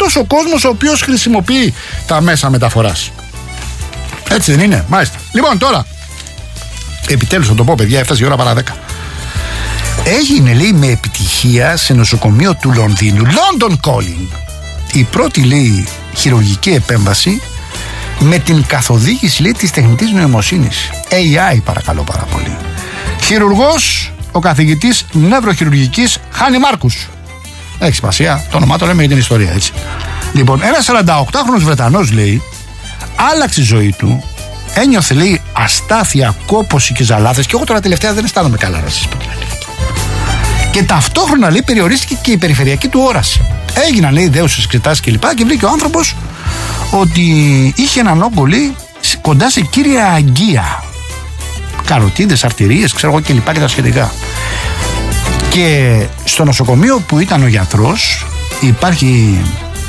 αυτός ο κόσμος ο οποίος χρησιμοποιεί τα μέσα μεταφοράς. Έτσι δεν είναι? Μάλιστα. Λοιπόν, τώρα, επιτέλους θα το πω, παιδιά, έφτασε η ώρα παρά 10. Έγινε, λέει, με επιτυχία σε νοσοκομείο του Λονδίνου, London Calling, η πρώτη, λέει, χειρουργική επέμβαση με την καθοδήγηση, λέει, της τεχνητής νοημοσύνης. AI, παρακαλώ πάρα πολύ. Χειρουργός, ο καθηγητής νευροχειρουργικής Χάνι Μάρκους. Έχει σημασία, το όνομά το λέμε για την ιστορία, έτσι. Λοιπόν, ένας 48χρονος Βρετανός, λέει, άλλαξε η ζωή του, ένιωθε, λέει, αστάθεια, κόπωση και ζαλάδες, και εγώ τώρα τελευταία δεν αισθάνομαι καλά, να σας πω. Και ταυτόχρονα, λέει, περιορίστηκε και η περιφερειακή του όραση. Έγιναν, λέει, δέουσες εξετάσεις κλπ. Και βρήκε ο άνθρωπος ότι είχε έναν όγκο, λέει, κοντά σε κύρια αγκία. Καροτίδες, αρτηρίες, ξέρω εγώ κλπ. Και τα σχετικά. Και στο νοσοκομείο που ήταν ο γιατρός υπάρχει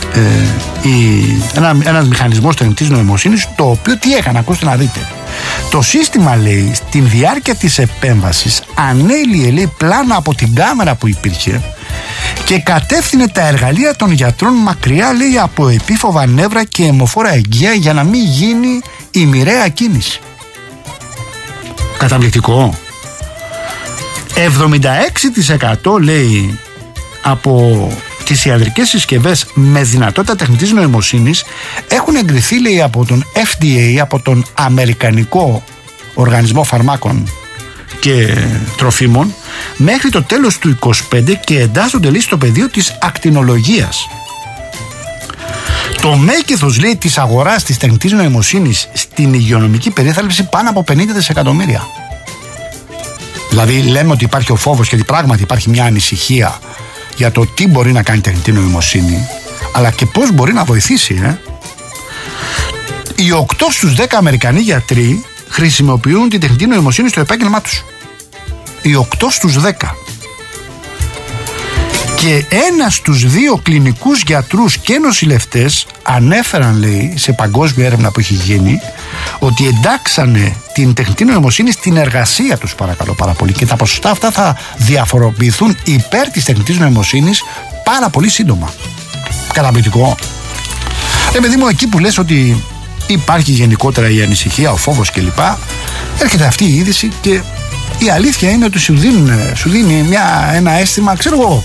ένας μηχανισμός τεχνητής νοημοσύνης, το οποίο τι έκανε, ακούστε να δείτε. Το σύστημα, λέει, στην διάρκεια της επέμβασης ανέλυε, λέει, πλάνα από την κάμερα που υπήρχε και κατεύθυνε τα εργαλεία των γιατρών μακριά, λέει, από επίφοβα νεύρα και αιμοφόρα αγκία για να μην γίνει η μοιραία κίνηση. Καταπληκτικό. 76%, λέει, από τις ιατρικές συσκευές με δυνατότητα τεχνητής νοημοσύνης έχουν εγκριθεί, λέει, από τον FDA, από τον Αμερικανικό Οργανισμό Φαρμάκων και Τροφίμων, μέχρι το τέλος του 2025 και εντάσσονται, λέει, στο πεδίο της ακτινολογίας. Το μέγεθος, λέει, της αγοράς της τεχνητής νοημοσύνης στην υγειονομική περίθαλψη πάνω από 50 δισεκατομμύρια. Δηλαδή λέμε ότι υπάρχει ο φόβος και ότι πράγματι υπάρχει μια ανησυχία για το τι μπορεί να κάνει η τεχνητή νοημοσύνη, αλλά και πώς μπορεί να βοηθήσει. Οι 8 στους 10 Αμερικανοί γιατροί χρησιμοποιούν την τεχνητή νοημοσύνη στο επάγγελμά τους. Οι 8 στους 10. Και 1 στους 2 κλινικούς γιατρούς και νοσηλευτές ανέφεραν, λέει, σε παγκόσμια έρευνα που έχει γίνει, ότι εντάξανε την τεχνητή νοημοσύνη στην εργασία τους, παρακαλώ πάρα πολύ, και τα ποσοστά αυτά θα διαφοροποιηθούν υπέρ της τεχνητής νοημοσύνης πάρα πολύ σύντομα. Καταπληκτικό. Παιδί μου, εκεί που λες ότι υπάρχει γενικότερα η ανησυχία, ο φόβος κλπ, έρχεται αυτή η είδηση και η αλήθεια είναι ότι σου δίνει ένα αίσθημα, ξέρω εγώ,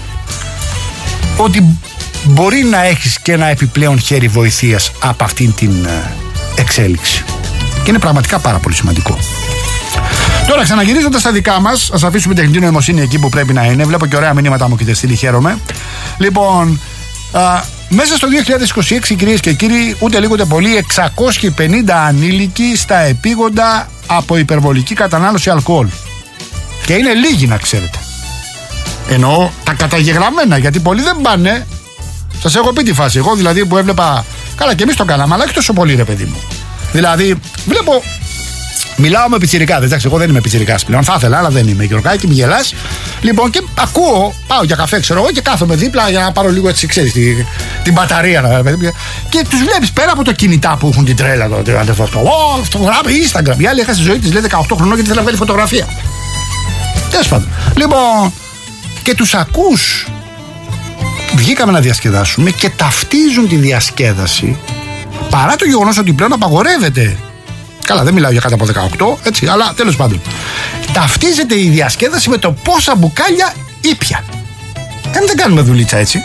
ότι μπορεί να έχεις και ένα επιπλέον χέρι βοηθείας από αυτήν την εξέλιξη. Και είναι πραγματικά πάρα πολύ σημαντικό. Τώρα, ξαναγυρίζοντας στα δικά μας, ας αφήσουμε την τεχνητή νοημοσύνη εκεί που πρέπει να είναι. Βλέπω και ωραία μηνύματα μου έχετε στείλει, χαίρομαι. Λοιπόν, μέσα στο 2026, κυρίες και κύριοι, ούτε λίγο ούτε πολύ, 650 ανήλικοι στα επίγοντα από υπερβολική κατανάλωση αλκοόλ. Και είναι λίγοι, να ξέρετε. Εννοώ τα καταγεγραμμένα, γιατί πολλοί δεν πάνε. Σας έχω πει τη φάση. Εγώ δηλαδή που έβλεπα. Καλά, και εμείς το κάναμε, αλλά όχι τόσο πολύ, ρε παιδί μου. Δηλαδή, βλέπω. Μιλάω με πιτσιρικάδες. Εντάξει, εγώ δεν είμαι πιτσιρικάς πλέον. Θα ήθελα, αλλά δεν είμαι. Γιωργάκη, μη γελάς. Λοιπόν, και ακούω, πάω για καφέ, ξέρω εγώ, και κάθομαι δίπλα για να πάρω λίγο, έτσι, ξέρεις, την μπαταρία. Και τους βλέπεις πέρα από τα κινητά που έχουν την τρέλα τώρα. Φωτογράφη, Instagram. Η άλλη έχασε τη ζωή της, λέει, 18 χρονών, γιατί θέλει να βγάλει φωτογραφία. Τέλος πάντων. Λοιπόν, και τους ακούς. Βγήκαμε να διασκεδάσουμε και ταυτίζουν τη διασκέδαση, παρά το γεγονός ότι πλέον απαγορεύεται. Καλά, δεν μιλάω για κάτω από 18, έτσι, αλλά τέλος πάντων. Ταυτίζεται η διασκέδαση με το πόσα μπουκάλια ήπια. Δεν κάνουμε δουλίτσα έτσι.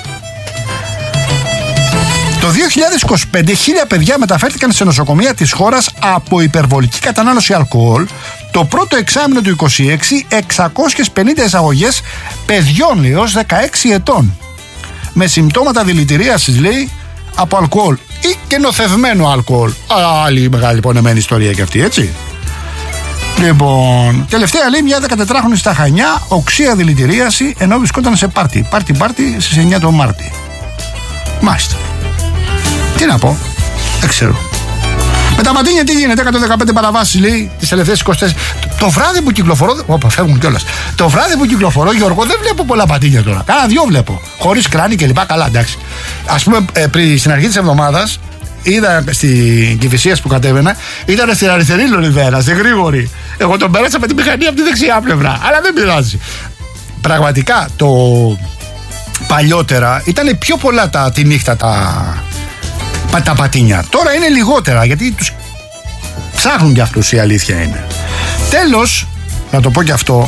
Το 2025, 1000 παιδιά μεταφέρθηκαν σε νοσοκομεία της χώρας από υπερβολική κατανάλωση αλκοόλ. Το πρώτο εξάμηνο του 26, 650 εισαγωγές παιδιών, λέει, ως 16 ετών. Με συμπτώματα δηλητηρίασης, λέει, από αλκοόλ ή και νοθευμένο αλκοόλ. Άλλη μεγάλη πονεμένη ιστορία και αυτή, έτσι. Λοιπόν, τελευταία, λέει, μια 14χρονη στα Χανιά, οξεία δηλητηρίαση, ενώ βρισκόταν σε πάρτι στις 9 του Μάρτη. Μάλιστα. Τι να πω, δεν ξέρω. Με τα Ματίνια τι γίνεται, 115 παραβάσεις, λέει, τις τελευταίες 24. Το βράδυ που κυκλοφορώ. Όπα, φεύγουν κιόλας. Το βράδυ που κυκλοφορώ, Γιώργο, δεν βλέπω πολλά πατίνια τώρα. Κάνα 2 βλέπω. Χωρίς κράνη και λοιπά. Καλά, εντάξει. Ας πούμε, στην αρχή της εβδομάδας, είδα στην Κηφισίας που κατέβαινα, ήταν στην αριστερή Λονιδέρα, στη Γρήγορη. Εγώ τον πέρασα με τη μηχανή από τη δεξιά πλευρά. Αλλά δεν πειράζει. Πραγματικά παλιότερα ήταν πιο πολλά τη νύχτα τα πατίνια. Τώρα είναι λιγότερα, γιατί τους ψάχνουν κι αυτούς, η αλήθεια είναι. Τέλος, να το πω κι αυτό,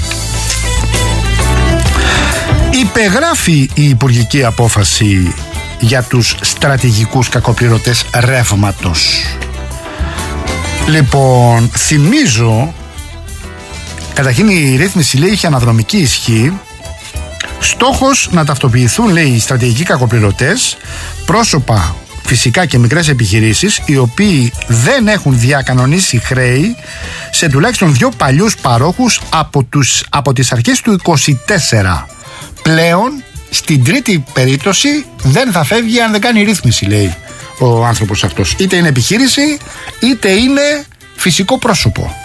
υπεγράφει η υπουργική απόφαση για τους στρατηγικούς κακοπληρωτές ρεύματος. Λοιπόν, θυμίζω, καταρχήν η ρύθμιση λέει είχε αναδρομική ισχύ. Στόχος να ταυτοποιηθούν, λέει, οι στρατηγικοί κακοπληρωτές, πρόσωπα φυσικά και μικρές επιχειρήσεις, οι οποίοι δεν έχουν διακανονίσει χρέη σε τουλάχιστον 2 παλιούς παρόχους από τις αρχές του 24. Πλέον, στην τρίτη περίπτωση δεν θα φεύγει αν δεν κάνει ρύθμιση, λέει ο άνθρωπος αυτός. Είτε είναι επιχείρηση, είτε είναι φυσικό πρόσωπο.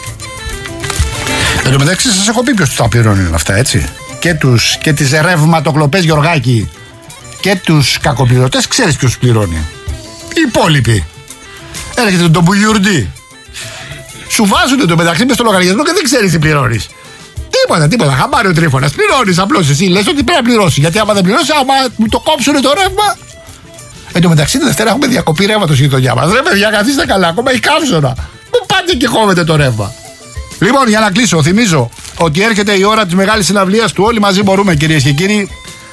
Εν τω μεταξύ, σας έχω πει ποιος τα πληρώνει όλα αυτά, έτσι. Και τις ρευματοκλοπές, Γιωργάκη, και τους κακοπληρωτές, ξέρεις ποιος πληρώνει. Οι υπόλοιποι. Έρχεται τον Μπουγιουρντή. Σου βάζουν το μεταξύ μες στο λογαριασμό και δεν ξέρεις τι πληρώνεις. Τίποτα. Χαμπάρει ο Τρίφωνας. Πληρώνεις απλώς εσύ. Λες ότι πρέπει να πληρώσει. Γιατί άμα δεν πληρώσει, άμα μου το κόψουν το ρεύμα. Εν τω μεταξύ, τη Δευτέρα έχουμε διακοπή ρεύματος στη γειτονιά μας. Ρε παιδιά, καθίστε καλά. Ακόμα έχει καύσωνα. Πού πάτε και κόβετε το ρεύμα. Λοιπόν, για να κλείσω, θυμίζω ότι έρχεται η ώρα της μεγάλης συναυλίας του Όλοι Μαζί Μπορούμε, κυρίες και κύριοι.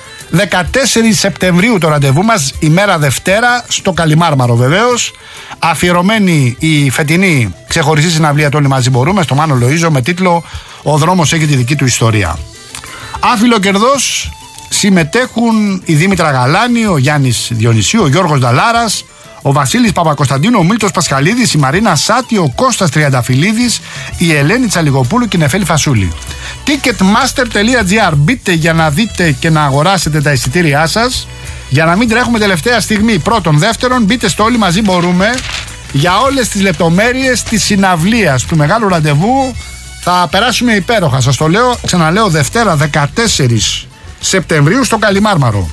14 Σεπτεμβρίου το ραντεβού μας, ημέρα Δευτέρα, στο Καλιμάρμαρο βεβαίως. Αφιερωμένη η φετινή ξεχωριστή συναυλία του Όλοι Μαζί Μπορούμε, στο Μάνο Λοΐζο, με τίτλο «Ο δρόμος έχει τη δική του ιστορία». Άφιλο κερδός συμμετέχουν η Δήμητρα Γαλάνη, ο Γιάννης Διονυσίου, ο Γιώργος Νταλάρας, ο Βασίλης Παπακοσταντίνου, ο Μίλτος Πασχαλίδης, η Μαρίνα Σάτη, ο Κώστας Τριανταφυλλίδης, η Ελένη Τσαλιγοπούλου και η Νεφέλη Φασούλη. Ticketmaster.gr. Μπείτε για να δείτε και να αγοράσετε τα εισιτήριά σας, για να μην τρέχουμε τελευταία στιγμή. Πρώτον. Δεύτερον, μπείτε στο Όλοι Μαζί Μπορούμε για όλες τις λεπτομέρειες της συναυλίας του μεγάλου ραντεβού. Θα περάσουμε υπέροχα, σας το λέω, ξαναλέω, Δευτέρα 14 Σεπτεμβρίου στο Καλιμάρμαρο.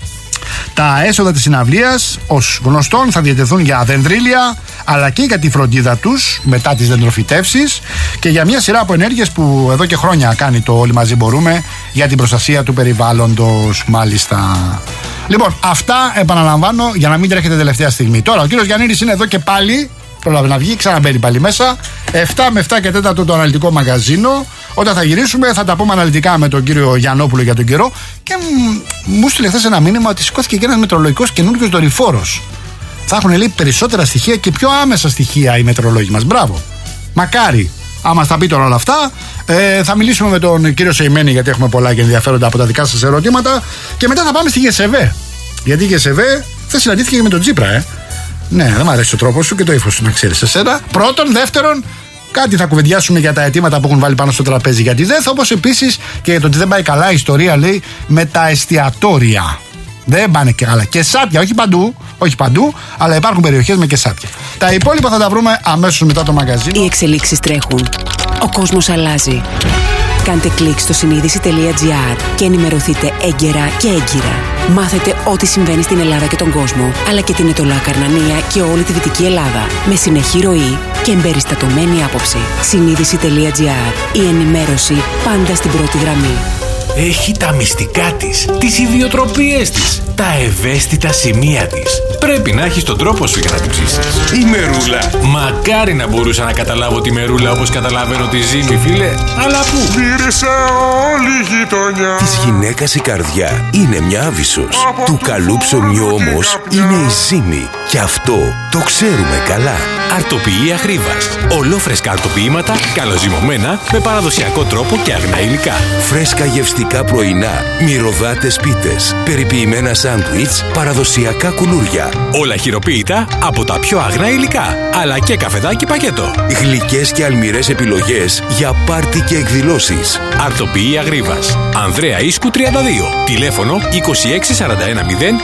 Τα έσοδα της συναυλίας, ως γνωστόν, θα διατεθούν για δεντρίλια, αλλά και για τη φροντίδα τους μετά τις δεντροφυτεύσεις και για μια σειρά από ενέργειες που εδώ και χρόνια κάνει το Όλοι Μαζί Μπορούμε για την προστασία του περιβάλλοντος, μάλιστα. Λοιπόν, αυτά επαναλαμβάνω για να μην τρέχετε τελευταία στιγμή. Τώρα ο κύριος Γιαννίδης είναι εδώ και πάλι, πρόλαβε να βγει, ξαναμπαίνει πάλι μέσα. 7 με 7 και 4 το αναλυτικό μαγαζίνο. Όταν θα γυρίσουμε θα τα πούμε αναλυτικά με τον κύριο Γιαννόπουλο για τον καιρό. Και μου στείλε χθες ένα μήνυμα ότι σηκώθηκε και ένας μετρολογικός καινούριος δορυφόρος. Θα έχουν, λέει, περισσότερα στοιχεία και πιο άμεσα στοιχεία οι μετρολόγοι μας. Μπράβο. Μακάρι. Άμα στα πει τώρα όλα αυτά, θα μιλήσουμε με τον κύριο Σεϊμένη, γιατί έχουμε πολλά και ενδιαφέροντα από τα δικά σας ερωτήματα. Και μετά θα πάμε στη ΓΕΣΕΒΕ. Γιατί η ΓΕΣΕΒΕ θα συναντήθηκε και με τον Τσίπρα, Ναι, δεν μου αρέσει ο τρόπος σου και το ύφος σου, να ξέρεις εσένα. Πρώτον. Δεύτερον, κάτι θα κουβεντιάσουμε για τα αιτήματα που έχουν βάλει πάνω στο τραπέζι για τη ΔΕΘ, όπως επίσης και για το ότι δεν πάει καλά η ιστορία, λέει, με τα εστιατόρια. Δεν πάνε και καλά. Και σάπια, όχι παντού, αλλά υπάρχουν περιοχές με και σάπια. Τα υπόλοιπα θα τα βρούμε αμέσως μετά το μαγαζίνο. Οι εξελίξεις τρέχουν. Ο κόσμος αλλάζει. Κάντε κλικ στο συνείδηση.gr και ενημερωθείτε έγκαιρα και έγκυρα. Μάθετε ό,τι συμβαίνει στην Ελλάδα και τον κόσμο, αλλά και την Ετωλά Καρνανία και όλη τη Δυτική Ελλάδα, με συνεχή ροή και εμπεριστατωμένη άποψη. Συνείδηση.gr. Η ενημέρωση πάντα στην πρώτη γραμμή. Έχει τα μυστικά της, τις ιδιοτροπίες της, τα ευαίσθητα σημεία της. Πρέπει να έχεις τον τρόπο σου για να την ψήσεις. Η μερούλα. Μακάρι να μπορούσα να καταλάβω τη μερούλα όπως καταλαβαίνω τη ζύμη, φίλε. Αλλά πού? Μύρισε όλη η γειτονιά. Της γυναίκας η καρδιά είναι μια άβυσσος. Του καλού ψωμιού όμως είναι η ζύμη. Και αυτό το ξέρουμε καλά. Αρτοποιεί Αχρήβας. Ολόφρεσκα αρτοποιήματα, καλοζυμωμένα, με παραδοσιακό τρόπο και αγνά υλικά. Φρέσκα γευστικά πρωινά, μυρωδάτες πίτες, περιποιημένα σάντουιτς, παραδοσιακά κουλούρια. Όλα χειροποίητα από τα πιο αγνά υλικά, αλλά και καφεδάκι πακέτο. Γλυκές και αλμυρές επιλογές για πάρτι και εκδηλώσεις. Αρτοποιεί Αχρήβας. Ανδρέα Ίσκου 32. Τηλέφωνο 26410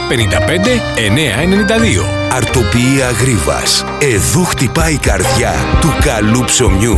55 992. Αρτοποιεί Αχρήβας. Εδώ χτυπάει η καρδιά του καλού ψωμιού.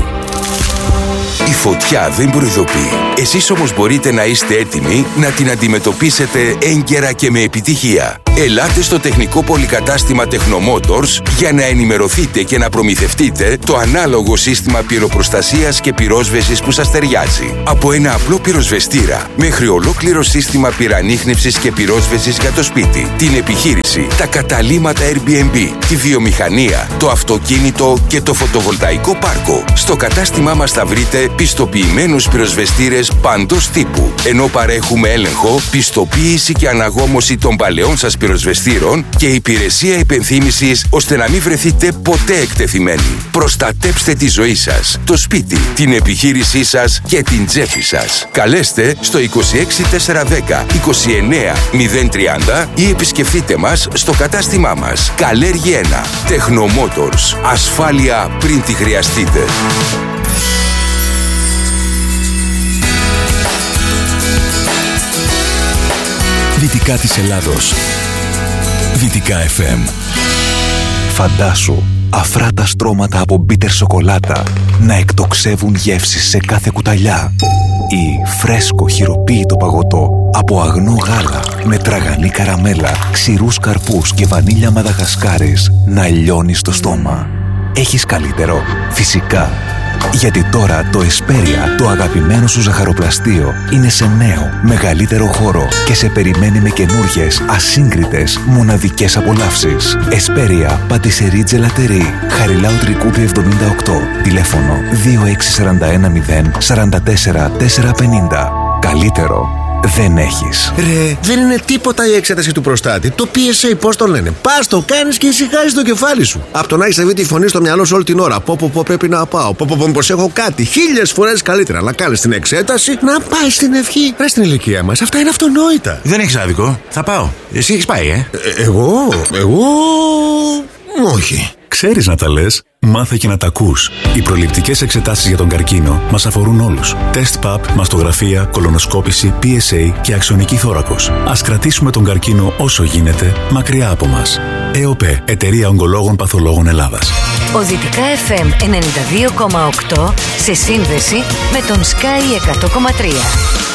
Η φωτιά δεν προειδοποιεί. Εσείς όμως μπορείτε να είστε έτοιμοι να την αντιμετωπίσετε έγκαιρα και με επιτυχία. Ελάτε στο τεχνικό πολυκατάστημα Technomotors για να ενημερωθείτε και να προμηθευτείτε το ανάλογο σύστημα πυροπροστασίας και πυρόσβεσης που σας ταιριάζει. Από ένα απλό πυροσβεστήρα μέχρι ολόκληρο σύστημα πυρανίχνευσης και πυρόσβεσης για το σπίτι, την επιχείρηση, τα καταλύματα Airbnb, τη βιομηχανία, το αυτοκίνητο και το φωτοβολταϊκό πάρκο. Στο κατάστημά μας θα βρείτε πιστοποιημένους πυροσβεστήρες παντός τύπου, ενώ παρέχουμε έλεγχο, πιστοποίηση και αναγόμωση των παλαιών σας πυροσβεστήρων και υπηρεσία υπενθύμησης ώστε να μην βρεθείτε ποτέ εκτεθειμένοι. Προστατέψτε τη ζωή σας, το σπίτι, την επιχείρησή σας και την τσέπη σας. Καλέστε στο 26410 29030 ή επισκεφτείτε μας στο κατάστημά μας. Καλέργη 1. Technomotors. Ασφάλεια πριν τη χρειαστείτε. Δυτικά της Ελλάδος. Δυτικά FM. Φαντάσου αφράτα στρώματα από μπίτερ σοκολάτα να εκτοξεύουν γεύσεις σε κάθε κουταλιά, ή φρέσκο χειροποίητο παγωτό από αγνό γάλα με τραγανή καραμέλα, ξηρούς καρπούς και βανίλια Μαδαγασκάρης να λιώνει στο στόμα. Έχεις καλύτερο? Φυσικά. Γιατί τώρα το Εσπέρια, το αγαπημένο σου ζαχαροπλαστείο, είναι σε νέο, μεγαλύτερο χώρο και σε περιμένει με καινούργιες, ασύγκριτες, μοναδικές απολαύσεις. Εσπέρια, πατησερί τζελατερί, Χαριλάου Τρικούπη 78, τηλέφωνο 26410 44 450. Καλύτερο δεν έχεις. Ρε, δεν είναι τίποτα η εξέταση του προστάτη. Το PSA, πώς το λένε. Πας, το κάνεις και ησυχάζεις το κεφάλι σου. Από το να έχεις αυτή τη φωνή στο μυαλό σου όλη την ώρα. Πω πρέπει να πάω. Πω προσέχω κάτι. 1000 φορές καλύτερα να κάνεις την εξέταση, να πάει στην ευχή. Ρε, στην ηλικία μας αυτά είναι αυτονόητα. Δεν έχεις άδικο. Θα πάω. Εσύ έχεις πάει, Εγώ. Όχι. Ξέρεις να τα λες, μάθε και να τα ακούς. Οι προληπτικές εξετάσεις για τον καρκίνο μας αφορούν όλους. Τεστ ΠΑΠ, μαστογραφία, κολονοσκόπηση, PSA και αξονική θώρακος. Ας κρατήσουμε τον καρκίνο όσο γίνεται μακριά από μας. ΕΟΠΕ, Εταιρεία Ογκολόγων Παθολόγων Ελλάδας. Ο Δυτικά FM 92,8 σε σύνδεση με τον Sky 100,3.